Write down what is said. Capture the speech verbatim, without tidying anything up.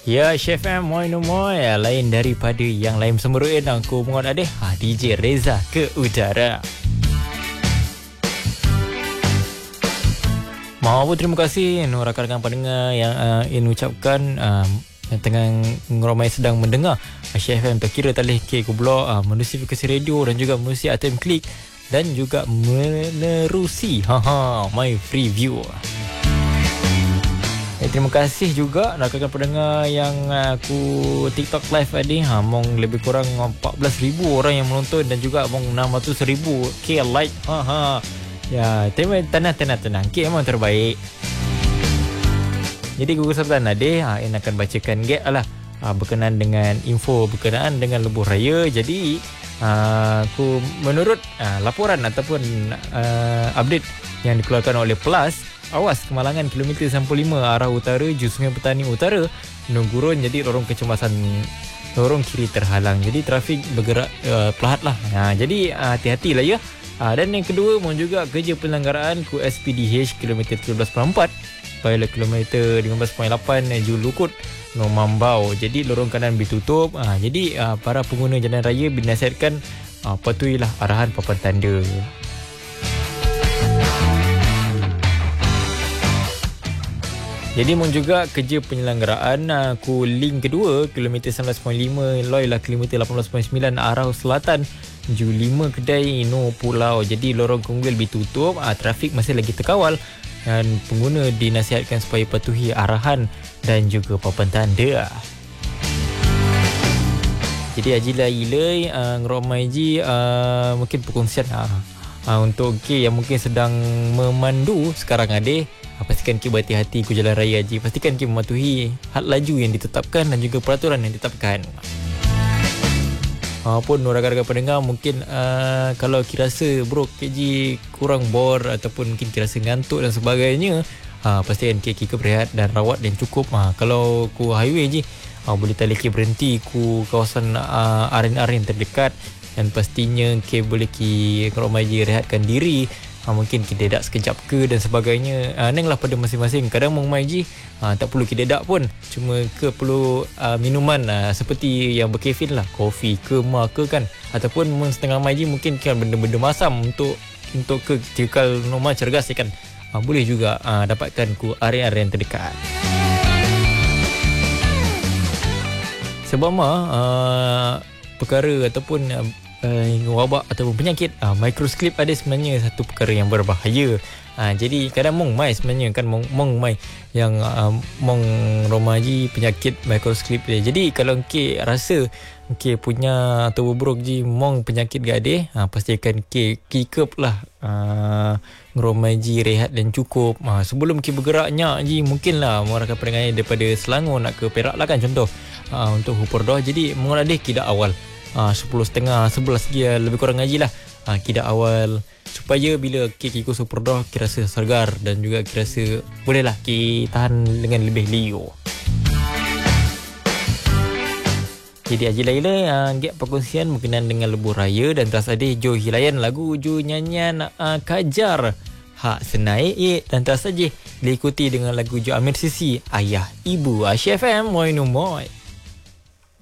Ya, Chef M, moi no moi. Lain daripada yang lain semeruin, aku mengon ada ha, D J Reza ke Utara. Mahu terima kasih nu rakan-rakan pendengar yang uh, in ucapkan uh, yang tengah ngeromai sedang mendengar Chef M terkira talih ke kublo uh, menusifikasi radio dan juga menusi atem klik dan juga menerusi haha my free view. Eh, terima kasih juga rakan-rakan pendengar yang aku TikTok live tadi. Ha, mong lebih kurang empat belas ribu orang yang menonton dan juga mong enam ratus ribu K like. Ha ha. Ya, terima tenang tenang tenang. K memang terbaik. Jadi Google Sabdan Ade ha, yang akan bacakan get lah ha, berkenaan dengan info berkenaan dengan lebuh raya. Jadi ha, aku menurut ha, laporan ataupun uh, update yang dikeluarkan oleh Plus, awas kemalangan kilometer sembilan puluh lima arah utara Sungai Petani Utara menggurun, jadi lorong kecemasan lorong kiri terhalang, jadi trafik bergerak uh, perlahan lah. Ha, jadi uh, hati-hatilah ya. Ha, dan yang kedua mohon juga kerja pelanggaraan ku S P D H kilometer tujuh belas perpuluhan empat pada kilometer lima belas perpuluhan lapan Julukut No Mambau, jadi lorong kanan ditutup. Ha, jadi uh, para pengguna jalan raya dinasihatkan uh, patuhilah arahan papan tanda. Jadi mohon juga kerja penyelenggaraan aku link kedua kilometer sembilan belas perpuluhan lima loi lah kilometer lapan belas perpuluhan sembilan arah selatan Ju lima Kedai No Pulau. Jadi lorong Konggul ditutup, ah, trafik masih lagi terkawal dan pengguna dinasihatkan supaya patuhi arahan dan juga papan tanda. Jadi ajilah ilai uh, ngeromai ji uh, mungkin perkongsian uh, uh, untuk K yang mungkin sedang memandu sekarang ada. Pastikan kita berhati-hati ke jalan raya haji. Pastikan kita mematuhi had laju yang ditetapkan dan juga peraturan yang ditetapkan. Walaupun rakan-rakan pendengar mungkin uh, kalau kita rasa bro K J kurang bore ataupun mungkin kita rasa ngantuk dan sebagainya, uh, pastikan kita berehat dan rawat yang cukup. Uh, kalau ku highway je, uh, boleh tali kita berhenti ku kawasan uh, aren-aren terdekat dan pastinya kita boleh kita keromai je rehatkan diri. Ha, mungkin kita dedak sekejap ke dan sebagainya. Ha, nenglah pada masing-masing. Kadang mau main je ha, tak perlu kita dedak pun. Cuma ke perlu uh, minuman uh, seperti yang berkafein lah, kopi ke ma ke kan. Ataupun setengah main je mungkin kan benda-benda masam untuk untuk ke cikal normal cergas kan. Ha, boleh juga uh, dapatkan ku area-area yang terdekat. Sebab mah uh, perkara ataupun uh, Uh, wabak ataupun penyakit uh, microslip ada sebenarnya satu perkara yang berbahaya. Uh, jadi kadang mong mai sebenarnya kan mong, mong mai yang uh, mong romaji penyakit microslip dia. Jadi kalau K rasa K punya atau buruk ji mong penyakit gak ada, uh, pastikan K kikep lah uh, ngeromaji rehat dan cukup. Uh, sebelum K bergeraknya ji mungkin lah mereka pendengar daripada Selangor nak ke Perak lah kan contoh uh, untuk Hupurdoh. Jadi mong ada K dah awal Uh, sepuluh setengah, sebelas dia lebih kurang ngaji lah uh, kira awal supaya bila kita ikut Superdoh kira rasa segar dan juga kira rasa boleh lah kita tahan dengan lebih liu. Jadi ajilah ila uh, get perkongsian berkenaan dengan lebuh raya dan terus ada Jo Hilayan lagu Jo nyanyian uh, Kajar Hak Senai eh, dan terus saja diikuti dengan lagu Jo Amir Sisi Ayah Ibu. Chef M moi no moi.